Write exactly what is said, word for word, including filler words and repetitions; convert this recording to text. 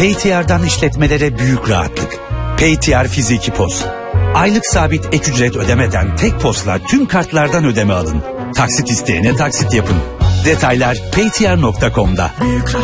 Paytr işletmelere büyük rahatlık. Paytr Fiziki Pos. Aylık sabit ek ücret ödemeden tek posla tüm kartlardan ödeme alın. Taksit isteyene taksit yapın. Detaylar paytr nokta com'da.